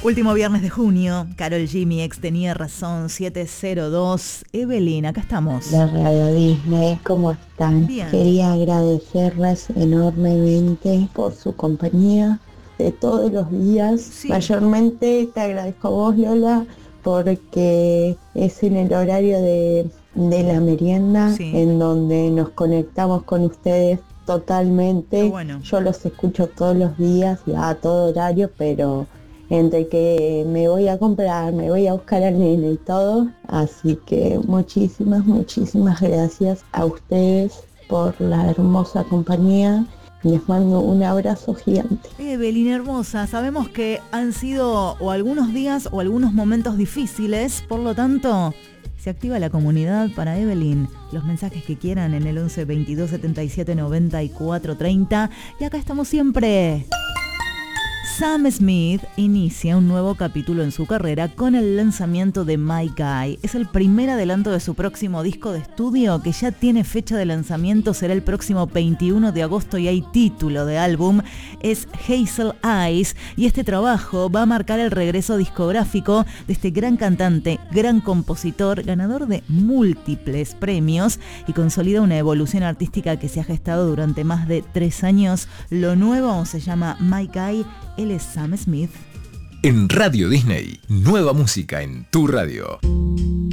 Último viernes de junio, Karol G, mi ex tenía razón, 702. Evelyn, acá estamos. La Radio Disney, ¿cómo están? Bien. Quería agradecerles enormemente por su compañía de todos los días. Sí. Mayormente te agradezco a vos, Lola, porque es en el horario de la merienda, Sí. en donde nos conectamos con ustedes totalmente. Qué bueno. Yo los escucho todos los días y a todo horario, pero entre que me voy a comprar, me voy a buscar al nene y todo, así que muchísimas gracias a ustedes por la hermosa compañía. Les mando un abrazo gigante. Evelyn, hermosa, sabemos que han sido o algunos días o algunos momentos difíciles, por lo tanto, se activa la comunidad para Evelyn. Los mensajes que quieran en el 11 22 77 94 30. Y acá estamos siempre. Sam Smith inicia un nuevo capítulo en su carrera con el lanzamiento de My Guy. Es el primer adelanto de su próximo disco de estudio que ya tiene fecha de lanzamiento, será el próximo 21 de agosto y hay título de álbum, es Hazel Eyes, y este trabajo va a marcar el regreso discográfico de este gran cantante, gran compositor, ganador de múltiples premios y consolida una evolución artística que se ha gestado durante más de 3 años. Lo nuevo se llama My Guy. Él es Sam Smith. En Radio Disney, nueva música en tu radio.